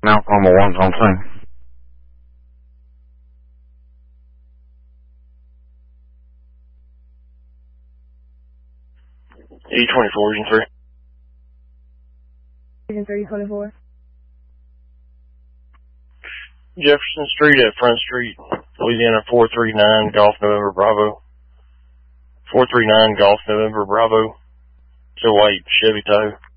Malcolm 1's on scene. E24, Region 3. Region 324. Jefferson Street at Front Street, Louisiana 439 Golf November Bravo. 439 Golf November Bravo. 208 Chevy Tow.